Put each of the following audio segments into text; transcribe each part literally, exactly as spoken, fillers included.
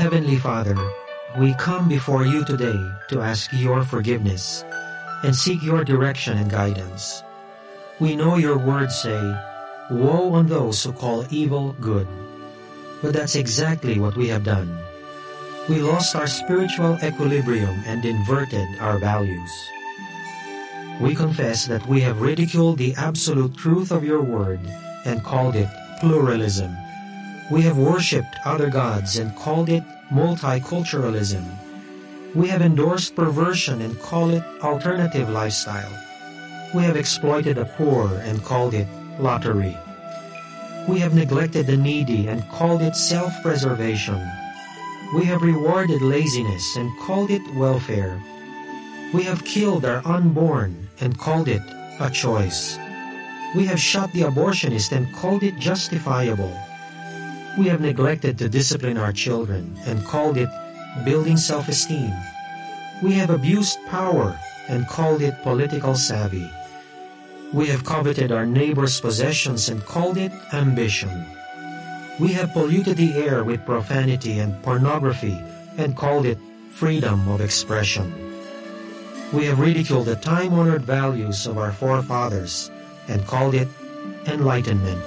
Heavenly Father, we come before you today to ask your forgiveness and seek your direction and guidance. We know your words say, "Woe on those who call evil good." But that's exactly what we have done. We lost our spiritual equilibrium and inverted our values. We confess that we have ridiculed the absolute truth of your word and called it pluralism. We have worshipped other gods and called it multiculturalism. We have endorsed perversion and called it alternative lifestyle. We have exploited the poor and called it lottery. We have neglected the needy and called it self-preservation. We have rewarded laziness and called it welfare. We have killed our unborn and called it a choice. We have shot the abortionist and called it justifiable. We have neglected to discipline our children and called it building self-esteem. We have abused power and called it political savvy. We have coveted our neighbor's possessions and called it ambition. We have polluted the air with profanity and pornography and called it freedom of expression. We have ridiculed the time-honored values of our forefathers and called it enlightenment.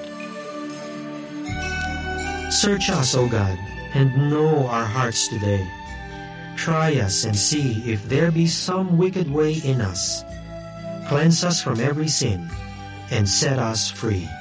Search us, O God, and know our hearts today. Try us and see if there be some wicked way in us. Cleanse us from every sin and set us free.